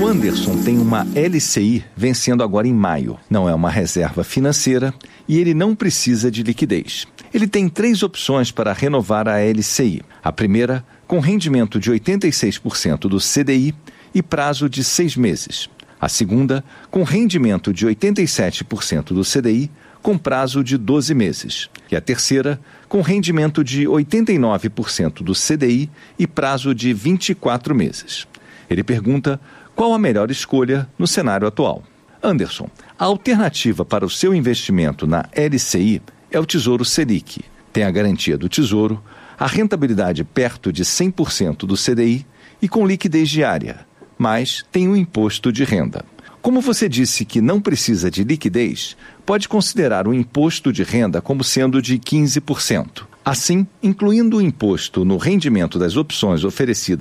O Anderson tem uma LCI vencendo agora em maio. Não é uma reserva financeira e ele não precisa de liquidez. Ele tem 3 opções para renovar a LCI. A primeira, com rendimento de 86% do CDI e prazo de 6 meses. A segunda, com rendimento de 87% do CDI, com prazo de 12 meses. E a terceira, com rendimento de 89% do CDI e prazo de 24 meses. Ele pergunta qual a melhor escolha no cenário atual. Anderson, a alternativa para o seu investimento na LCI é o Tesouro Selic. Tem a garantia do Tesouro, a rentabilidade perto de 100% do CDI e com liquidez diária, mas tem o imposto de renda. Como você disse que não precisa de liquidez, pode considerar o imposto de renda como sendo de 15%. Assim, incluindo o imposto no rendimento das opções oferecidas